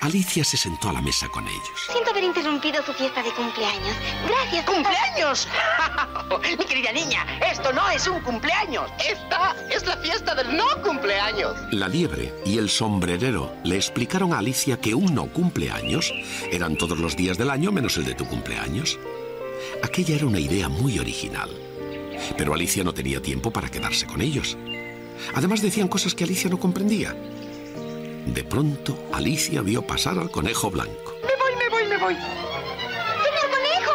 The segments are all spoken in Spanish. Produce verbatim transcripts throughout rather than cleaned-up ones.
Alicia se sentó a la mesa con ellos. Siento haber interrumpido tu fiesta de cumpleaños. Gracias. ¿Cumpleaños? Mi querida niña, esto no es un cumpleaños. Esta es la fiesta del no cumpleaños. La liebre y el sombrerero le explicaron a Alicia que un no cumpleaños eran todos los días del año menos el de tu cumpleaños. Aquella era una idea muy original. Pero Alicia no tenía tiempo para quedarse con ellos. Además decían cosas que Alicia no comprendía. De pronto, Alicia vio pasar al conejo blanco. Me voy, me voy, me voy. ¡Señor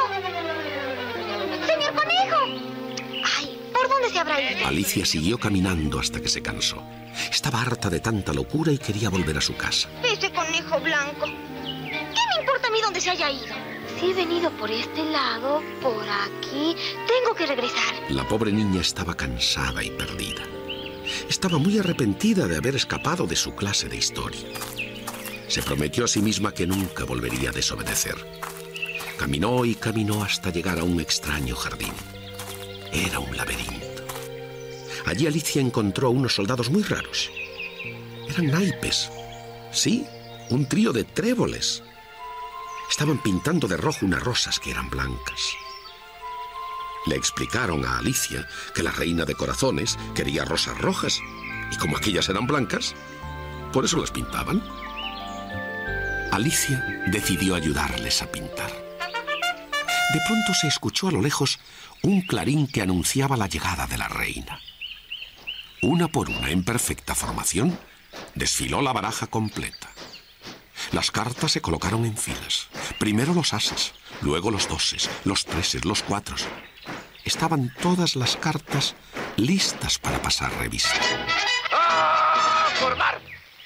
conejo! ¡Señor conejo! Ay, ¿por dónde se habrá ido? Alicia siguió caminando hasta que se cansó. Estaba harta de tanta locura y quería volver a su casa. Ese conejo blanco. ¿Qué me importa a mí dónde se haya ido? Si he venido por este lado, por aquí, tengo que regresar. La pobre niña estaba cansada y perdida. Estaba muy arrepentida de haber escapado de su clase de historia. Se prometió a sí misma que nunca volvería a desobedecer. Caminó y caminó hasta llegar a un extraño jardín. Era un laberinto. Allí Alicia encontró unos soldados muy raros. Eran naipes. Sí, un trío de tréboles. Estaban pintando de rojo unas rosas que eran blancas. Le explicaron a Alicia que la reina de corazones quería rosas rojas, y como aquellas eran blancas, por eso las pintaban. Alicia decidió ayudarles a pintar. De pronto se escuchó a lo lejos un clarín que anunciaba la llegada de la reina. Una por una, en perfecta formación, desfiló la baraja completa. Las cartas se colocaron en filas. Primero los ases, luego los doses, los treses, los cuatros. Estaban todas las cartas listas para pasar revista. ¡Ah! ¡Formar!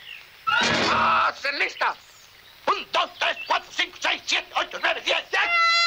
¡Ah! ¡Se lista! ¡Un, dos, tres, cuatro, cinco, seis, siete, ocho, nueve, diez, diez!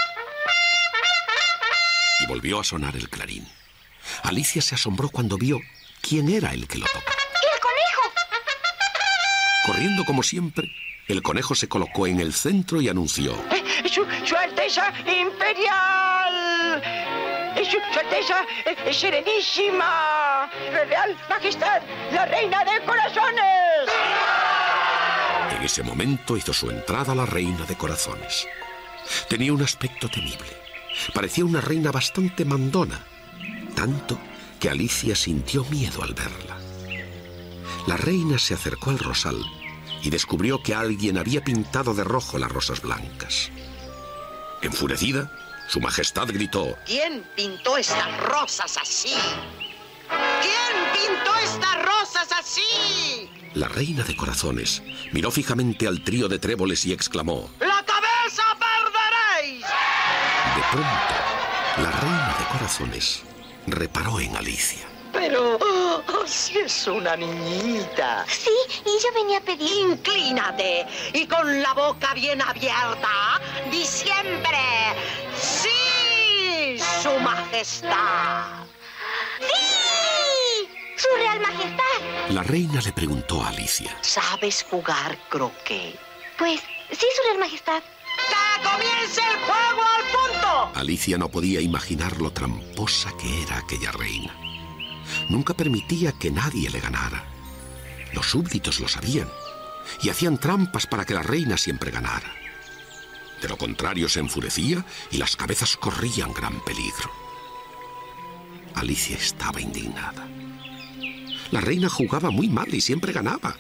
Y volvió a sonar el clarín. Alicia se asombró cuando vio quién era el que lo tocaba. ¡El conejo! Corriendo como siempre, el conejo se colocó en el centro y anunció: Eh, su, su Alteza Imperial, eh, su, su Alteza eh, Serenísima, Real Majestad, la Reina de Corazones. En ese momento hizo su entrada la Reina de Corazones. Tenía un aspecto temible. Parecía una reina bastante mandona, tanto que Alicia sintió miedo al verla. La reina se acercó al rosal y descubrió que alguien había pintado de rojo las rosas blancas. Enfurecida, su majestad gritó: ¿Quién pintó estas rosas así? ¿Quién pintó estas rosas así? La Reina de Corazones miró fijamente al trío de tréboles y exclamó: ¡La cabeza perderéis! De pronto, la Reina de Corazones reparó en Alicia. Pero, oh, oh, si es una niñita. Sí, y yo venía a pedir... Inclínate y con la boca bien abierta, di siempre: ¡sí, su majestad! ¡Sí! ¡Su real majestad! La reina le preguntó a Alicia: ¿Sabes jugar croquet? Pues, sí, su real majestad. ¡Que comience el juego al punto! Alicia no podía imaginar lo tramposa que era aquella reina. Nunca permitía que nadie le ganara. Los súbditos lo sabían y hacían trampas para que la reina siempre ganara. De lo contrario, se enfurecía y las cabezas corrían gran peligro. Alicia estaba indignada. La reina jugaba muy mal y siempre ganaba.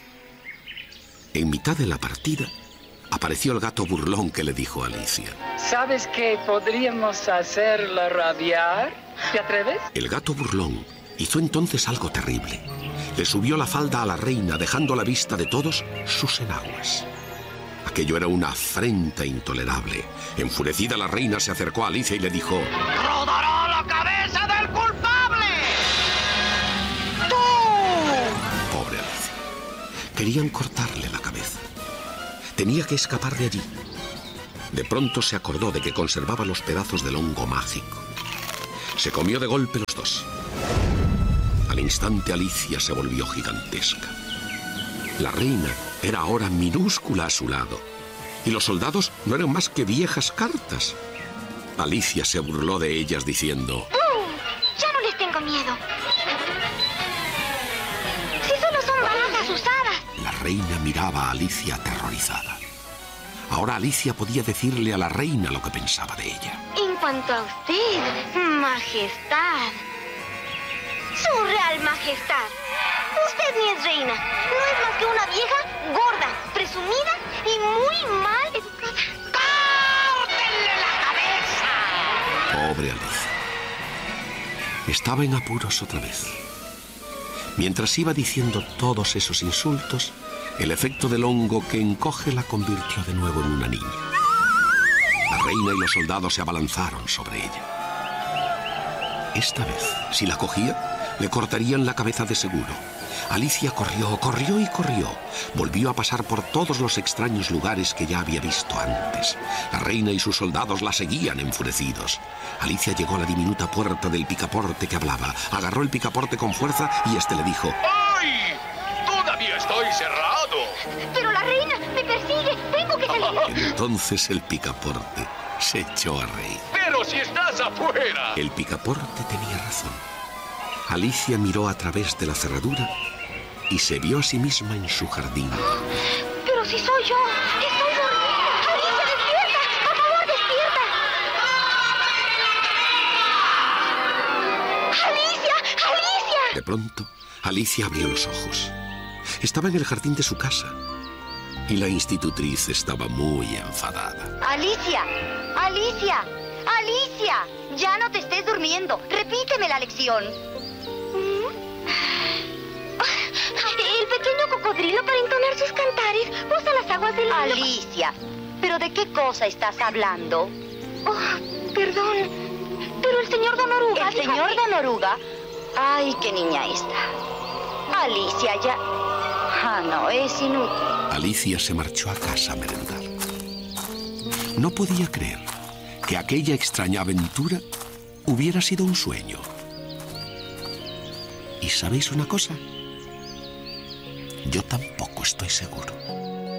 En mitad de la partida, apareció el gato burlón que le dijo a Alicia: ¿Sabes qué podríamos hacerla rabiar? ¿Te atreves? El gato burlón hizo entonces algo terrible. Le subió la falda a la reina, dejando a la vista de todos sus enaguas. Aquello era una afrenta intolerable. Enfurecida, la reina se acercó a Alicia y le dijo: ¡Rodará la cabeza del culpable! ¡Tú! Pobre Alicia. Querían cortarle la cabeza. Tenía que escapar de allí. De pronto se acordó de que conservaba los pedazos del hongo mágico. Se comió de golpe los dos. Al instante Alicia se volvió gigantesca. La reina era ahora minúscula a su lado, y los soldados no eran más que viejas cartas. Alicia se burló de ellas diciendo: ¡Uh! Ya no les tengo miedo. Si solo son barajas usadas. La reina miraba a Alicia aterrorizada. Ahora Alicia podía decirle a la reina lo que pensaba de ella. En cuanto a usted, majestad, su real majestad, usted ni es reina. No es más que una vieja gorda, presumida y muy mal educada. ¡Córtenle la cabeza! Pobre Alicia. Estaba en apuros otra vez. Mientras iba diciendo todos esos insultos, el efecto del hongo que encoge la convirtió de nuevo en una niña. La reina y los soldados se abalanzaron sobre ella. Esta vez, si la cogía, le cortarían la cabeza de seguro. Alicia corrió, corrió y corrió. Volvió a pasar por todos los extraños lugares que ya había visto antes. La reina y sus soldados la seguían enfurecidos. Alicia llegó a la diminuta puerta del picaporte que hablaba. Agarró el picaporte con fuerza y este le dijo: ¡Ay! ¡Todavía estoy cerrado! Pero la reina me persigue. Tengo que salir. Entonces el picaporte se echó a reír. ¡Pero si estás afuera! El picaporte tenía razón. Alicia miró a través de la cerradura y se vio a sí misma en su jardín. Pero si soy yo, estoy dormida. Alicia, despierta. Por favor, despierta. Alicia, Alicia. De pronto, Alicia abrió los ojos. Estaba en el jardín de su casa y la institutriz estaba muy enfadada. Alicia, Alicia, Alicia, ya no te estés durmiendo. Repíteme la lección. El pequeño cocodrilo, para entonar sus cantares, usa las aguas del Nilo. Alicia, ¿pero de qué cosa estás hablando? Oh, perdón, pero el señor Don Oruga ¿El dijo señor que- Don Oruga? Ay, qué niña esta. Alicia, ya... Ah, no, es inútil. Alicia se marchó a casa a merendar. No podía creer que aquella extraña aventura hubiera sido un sueño. ¿Y sabéis una cosa? Yo tampoco estoy seguro.